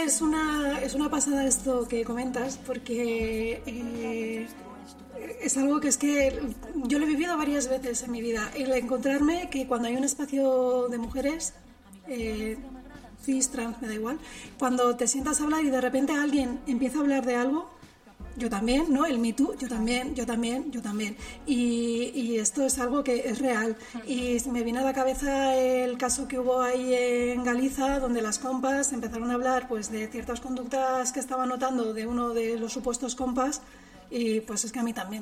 es una pasada esto que comentas, porque es algo que yo lo he vivido varias veces en mi vida. El encontrarme que cuando hay un espacio de mujeres, cis, trans, me da igual, cuando te sientas a hablar y de repente alguien empieza a hablar de algo, yo también, ¿no? El Me Too, yo también. Y esto es algo que es real. Y me viene a la cabeza el caso que hubo ahí en Galiza, donde las compas empezaron a hablar pues de ciertas conductas que estaban notando de uno de los supuestos compas, y pues es que a mí también.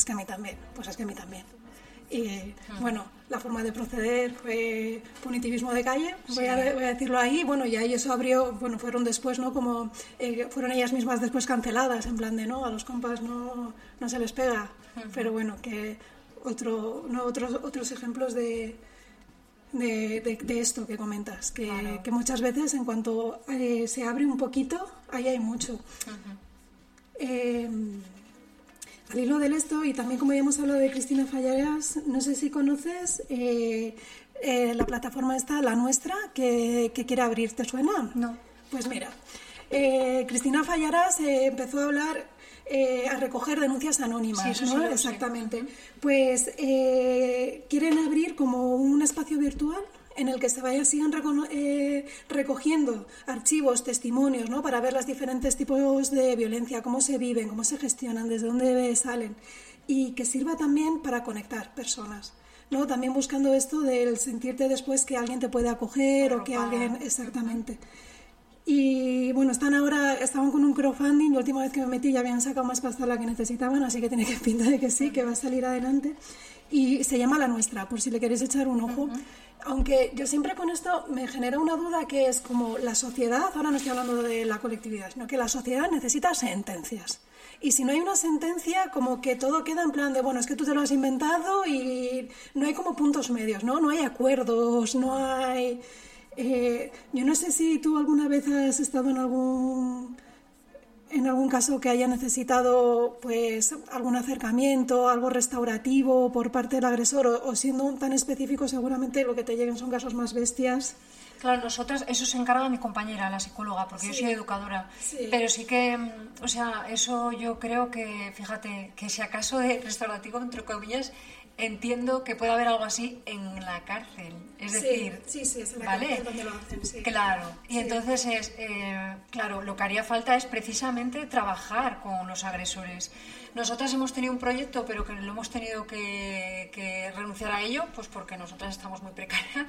Y bueno, la forma de proceder fue punitivismo de calle, voy a decirlo ahí. Bueno, y ahí eso abrió, bueno, fueron después, ¿no? Como fueron ellas mismas después canceladas, en plan de no, a los compas no se les pega. Pero bueno, que otros ejemplos de esto que comentas, que muchas veces en cuanto se abre un poquito, ahí hay mucho. Al hilo de esto, y también como ya hemos hablado de Cristina Fallarás, no sé si conoces la plataforma esta, La Nuestra, que quiere abrir. ¿Te suena? No. Pues mira, Cristina Fallarás empezó a hablar, a recoger denuncias anónimas, sí, ¿no? Exactamente. Pues quieren abrir como un espacio virtual en el que sigan recogiendo archivos, testimonios, ¿no? Para ver los diferentes tipos de violencia, cómo se viven, cómo se gestionan, desde dónde salen, y que sirva también para conectar personas, ¿no? También buscando esto del sentirte después que alguien te puede acoger o que alguien... Exactamente. Y bueno, estaban con un crowdfunding. La última vez que me metí ya habían sacado más pasta de la que necesitaban, así que tiene que pinta de que sí, que va a salir adelante. Y se llama La Nuestra, por si le queréis echar un ojo. Aunque yo siempre con esto me genera una duda, que es como la sociedad, ahora no estoy hablando de la colectividad, sino que la sociedad necesita sentencias. Y si no hay una sentencia, como que todo queda en plan de, bueno, es que tú te lo has inventado, y no hay como puntos medios, ¿no? No hay acuerdos, no hay... yo no sé si tú alguna vez has estado en algún caso que haya necesitado pues algún acercamiento, algo restaurativo por parte del agresor, o siendo tan específico, seguramente lo que te lleguen son casos más bestias. Claro, nosotras, eso se encarga mi compañera, la psicóloga, porque yo soy educadora. Pero sí que, o sea, eso yo creo que, fíjate, que si acaso de restaurativo, entre comillas, entiendo que puede haber algo así en la cárcel. Es decir, es en la ¿vale? cárcel donde lo hacen, sí. Claro, y entonces claro, lo que haría falta es precisamente trabajar con los agresores. Nosotras hemos tenido un proyecto, pero que lo hemos tenido que renunciar a ello, pues porque nosotras estamos muy precarias.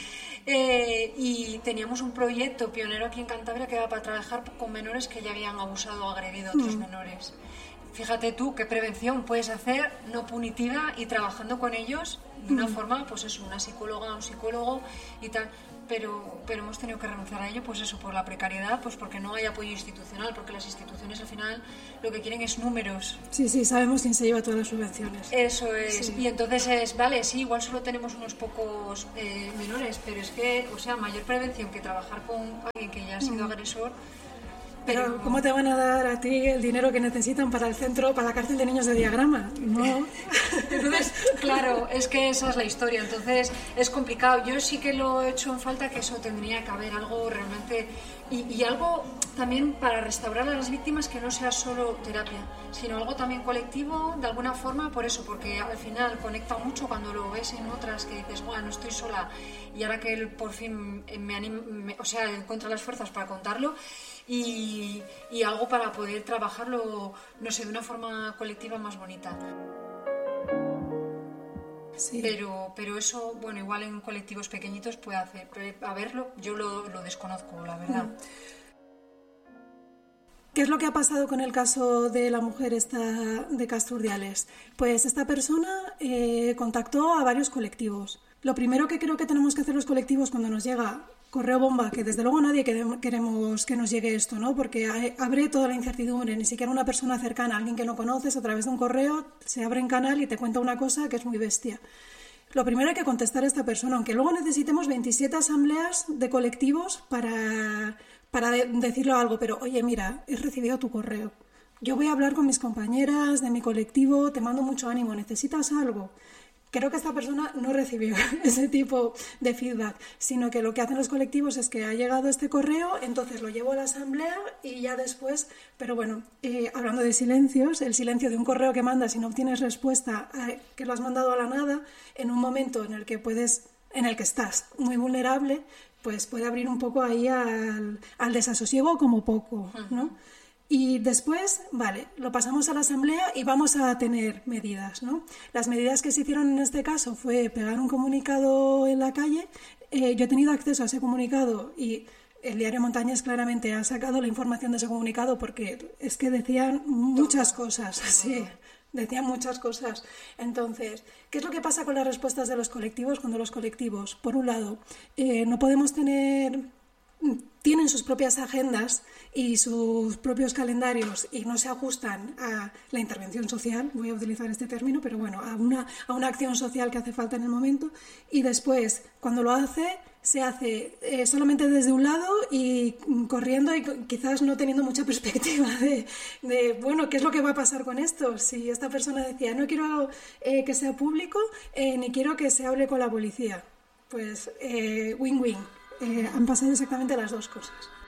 Y teníamos un proyecto pionero aquí en Cantabria que era para trabajar con menores que ya habían abusado o agredido a otros menores. Fíjate tú qué prevención puedes hacer no punitiva y trabajando con ellos de una forma, pues eso, una psicóloga, un psicólogo y tal, pero hemos tenido que renunciar a ello, pues eso, por la precariedad, pues porque no hay apoyo institucional, porque las instituciones al final lo que quieren es números. Sí, sabemos quién se lleva todas las subvenciones. Eso es, y entonces vale, sí, igual solo tenemos unos pocos menores, pero es que, o sea, mayor prevención que trabajar con alguien que ya ha sido agresor. Pero ¿cómo te van a dar a ti el dinero que necesitan para el centro, para la cárcel de niños de Diagrama? No. Entonces, claro, es que esa es la historia. Entonces, es complicado. Yo sí que lo he hecho en falta, que eso tendría que haber algo realmente... Y algo también para restaurar a las víctimas, que no sea solo terapia, sino algo también colectivo, de alguna forma, por eso, porque al final conecta mucho cuando lo ves en otras, que dices, bueno, no estoy sola, y ahora que él por fin me anima, o sea, encuentra las fuerzas para contarlo, y algo para poder trabajarlo, no sé, de una forma colectiva más bonita. Sí. Pero eso, bueno, igual en colectivos pequeñitos puede haberlo, yo lo desconozco, la verdad. ¿Qué es lo que ha pasado con el caso de la mujer esta de Castro Urdiales? Pues esta persona contactó a varios colectivos. Lo primero que creo que tenemos que hacer los colectivos cuando nos llega correo bomba, que desde luego nadie queremos que nos llegue esto, ¿no? Porque abre toda la incertidumbre, ni siquiera una persona cercana, alguien que no conoces, a través de un correo se abre en canal y te cuenta una cosa que es muy bestia. Lo primero hay que contestar a esta persona, aunque luego necesitemos 27 asambleas de colectivos para decirle algo, pero oye, mira, he recibido tu correo, yo voy a hablar con mis compañeras de mi colectivo, te mando mucho ánimo, ¿necesitas algo? creo que esta persona no recibió ese tipo de feedback, sino que lo que hacen los colectivos es que ha llegado este correo, entonces lo llevo a la asamblea y ya después, pero bueno, hablando de silencios, el silencio de un correo que mandas y no obtienes respuesta, que lo has mandado a la nada, en un momento en el que estás muy vulnerable, pues puede abrir un poco ahí al desasosiego como poco, ¿no? Y después, vale, lo pasamos a la asamblea y vamos a tener medidas, ¿no? Las medidas que se hicieron en este caso fue pegar un comunicado en la calle. Yo he tenido acceso a ese comunicado y el diario Montañés claramente ha sacado la información de ese comunicado porque es que decían muchas cosas, sí, decían muchas cosas. Entonces, ¿qué es lo que pasa con las respuestas de los colectivos? Cuando los colectivos, por un lado, no podemos tienen sus propias agendas y sus propios calendarios y no se ajustan a la intervención social, voy a utilizar este término, pero bueno, a una acción social que hace falta en el momento, y después, cuando lo hace, se hace solamente desde un lado y corriendo y quizás no teniendo mucha perspectiva de bueno, ¿qué es lo que va a pasar con esto? Si esta persona decía, no quiero que sea público, ni quiero que se hable con la policía, pues win-win. Han pasado exactamente las dos cosas.